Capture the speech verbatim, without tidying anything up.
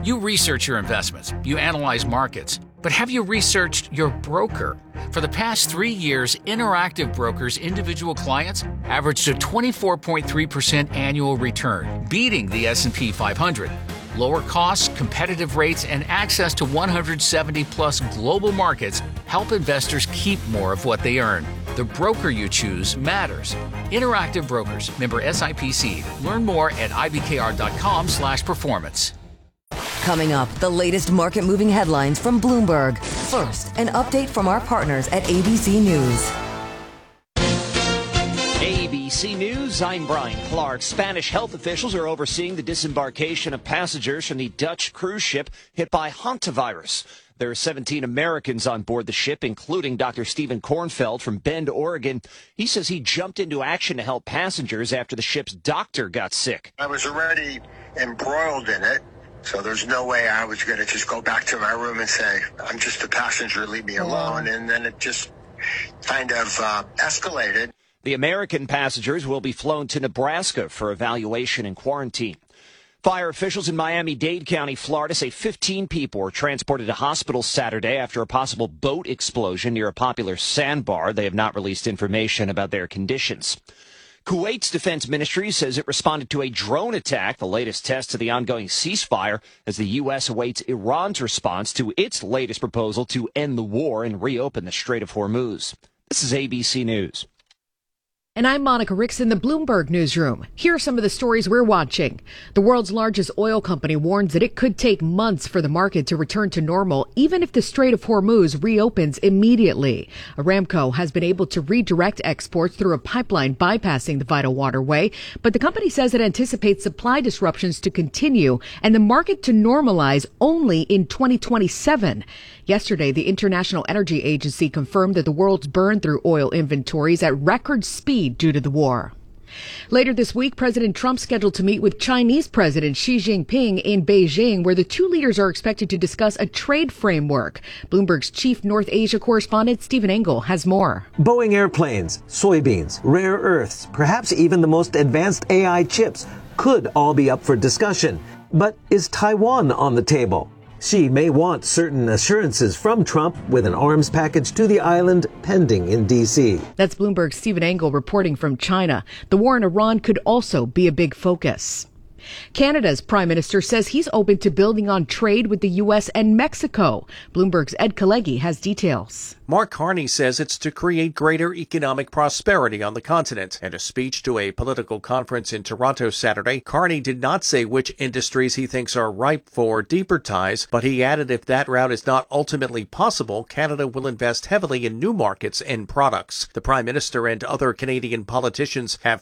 You research your investments, you analyze markets, but have you researched your broker? For the past three years, Interactive Brokers' individual clients averaged a twenty-four point three percent annual return, beating the S and P five hundred. Lower costs, competitive rates, and access to one hundred seventy plus global markets help investors keep more of what they earn. The broker you choose matters. Interactive Brokers, member S I P C. Learn more at I B K R dot com slash performance. Coming up, the latest market-moving headlines from Bloomberg. First, an update from our partners at A B C News. A B C News, I'm Brian Clark. Spanish health officials are overseeing the disembarkation of passengers from the Dutch cruise ship hit by hantavirus. There are seventeen Americans on board the ship, including Doctor Stephen Kornfeld from Bend, Oregon. He says he jumped into action to help passengers after the ship's doctor got sick. I was already embroiled in it, so there's no way I was going to just go back to my room and say, I'm just a passenger, leave me alone. And then it just kind of uh, escalated. The American passengers will be flown to Nebraska for evaluation and quarantine. Fire officials in Miami-Dade County, Florida, say fifteen people were transported to hospitals Saturday after a possible boat explosion near a popular sandbar. They have not released information about their conditions. Kuwait's defense ministry says it responded to a drone attack, the latest test to the ongoing ceasefire, as the U S awaits Iran's response to its latest proposal to end the war and reopen the Strait of Hormuz. This is A B C News. And I'm Monica Ricks in the Bloomberg Newsroom. Here are some of the stories we're watching. The world's largest oil company warns that it could take months for the market to return to normal, even if the Strait of Hormuz reopens immediately. Aramco has been able to redirect exports through a pipeline bypassing the vital waterway, but the company says it anticipates supply disruptions to continue and the market to normalize only in twenty twenty-seven. Yesterday, the International Energy Agency confirmed that the world's burned through oil inventories at record speed due to the war. Later this week, President Trump scheduled to meet with Chinese President Xi Jinping in Beijing, where the two leaders are expected to discuss a trade framework. Bloomberg's chief North Asia correspondent Stephen Engel has more. Boeing airplanes, soybeans, rare earths, perhaps even the most advanced A I chips could all be up for discussion. But is Taiwan on the table? Xi may want certain assurances from Trump with an arms package to the island pending in D C. That's Bloomberg's Stephen Engel reporting from China. The war in Iran could also be a big focus. Canada's prime minister says he's open to building on trade with the U S and Mexico. Bloomberg's Ed Kalegi has details. Mark Carney says it's to create greater economic prosperity on the continent. In a speech to a political conference in Toronto Saturday, Carney did not say which industries he thinks are ripe for deeper ties, but he added if that route is not ultimately possible, Canada will invest heavily in new markets and products. The Prime Minister and other Canadian politicians have